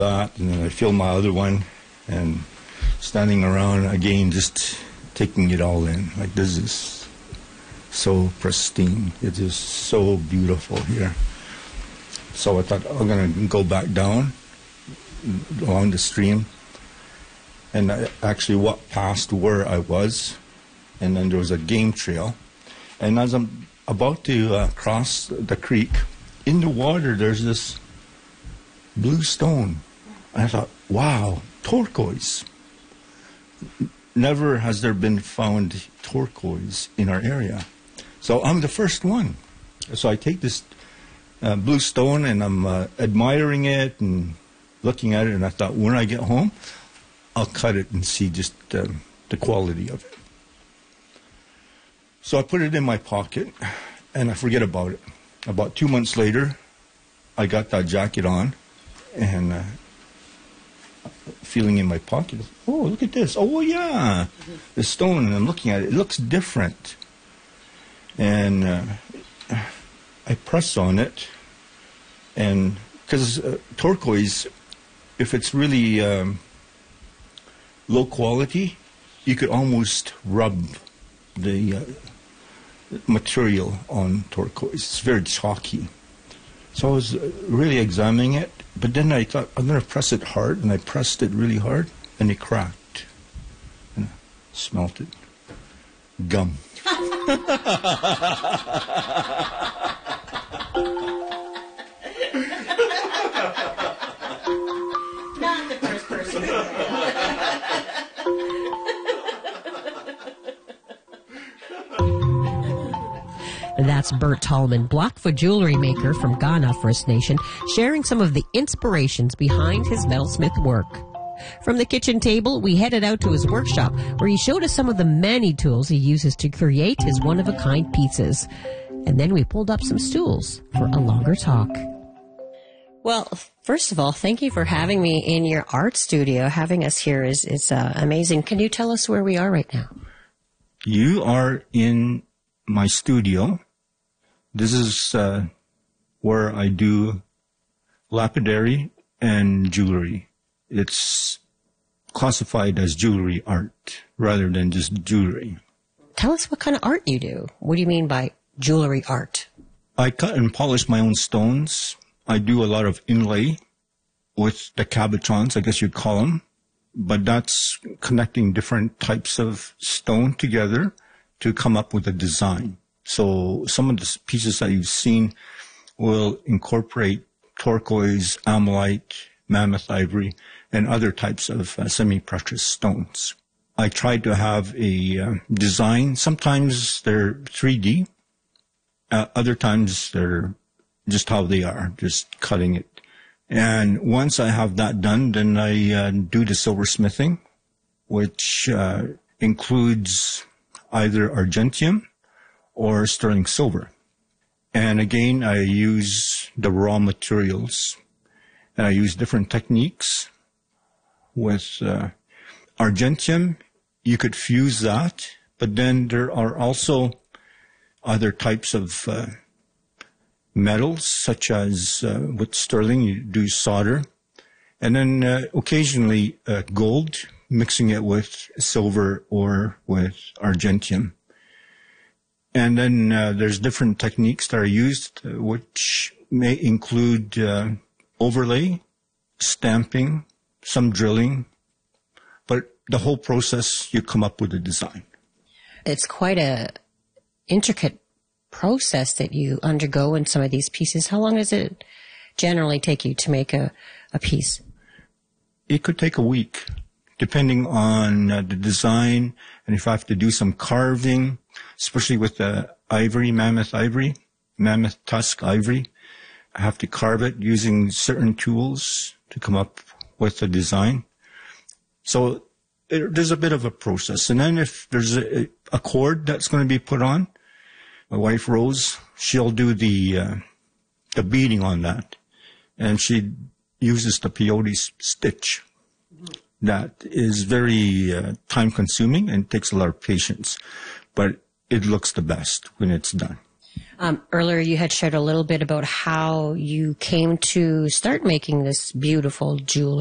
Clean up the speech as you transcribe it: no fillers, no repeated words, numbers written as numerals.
that, and then I filmed my other one, and standing around again, just taking it all in. Like, this is so pristine. It is so beautiful here. So I thought I'm going to go back down along the stream, and I actually walked past where I was, and then there was a game trail. And as I'm about to cross the creek, in the water there's this blue stone. And I thought, wow, turquoise. Never has there been found turquoise in our area. So I'm the first one. So I take this blue stone, and I'm admiring it and looking at it, and I thought, when I get home, I'll cut it and see just the quality of it. So I put it in my pocket, and I forget about it. About 2 months later, I got that jacket on, and feeling in my pocket, oh, look at this. Oh, yeah, the stone, and I'm looking at it. It looks different. And I press on it, and because turquoise, if it's really low quality, you could almost rub the material on turquoise. It's very chalky. So I was really examining it, but then I thought, I'm going to press it hard, and I pressed it really hard, and it cracked. And I smelt it. Gum. Not the first person. That's Bert Tallman, Blackfoot jewelry maker from Ghana First Nation, sharing some of the inspirations behind his metalsmith work. From the kitchen table, we headed out to his workshop, where he showed us some of the many tools he uses to create his one-of-a-kind pieces. And then we pulled up some stools for a longer talk. Well, first of all, thank you for having me in your art studio. Having us here is amazing. Can you tell us where we are right now? You are in my studio. This is where I do lapidary and jewelry. It's classified as jewelry art rather than just jewelry. Tell us what kind of art you do. What do you mean by jewelry art? I cut and polish my own stones. I do a lot of inlay with the cabochons, I guess you'd call them. But that's connecting different types of stone together to come up with a design. So some of the pieces that you've seen will incorporate turquoise, amylite, mammoth ivory, and other types of semi-precious stones. I try to have a design. Sometimes they're 3D. Other times they're just how they are, just cutting it. And once I have that done, then I do the silversmithing, which includes either argentium or sterling silver. And again, I use the raw materials, and I use different techniques. With argentium, you could fuse that, but then there are also other types of metals, such as with sterling, you do solder, and then occasionally gold, mixing it with silver or with argentium. And then there's different techniques that are used, which may include overlay, stamping, some drilling, but the whole process, you come up with a design. It's quite a intricate process that you undergo in some of these pieces. How long does it generally take you to make a piece? It could take a week, depending on the design, and if I have to do some carving, especially with the ivory, mammoth tusk ivory, I have to carve it using certain tools to come up with a design. So there's a bit of a process. And then if there's a cord that's going to be put on, my wife Rose, she'll do the beading on that. And she uses the peyote stitch. That is very time consuming and takes a lot of patience. But it looks the best when it's done. Earlier, you had shared a little bit about how you came to start making this beautiful jewelry.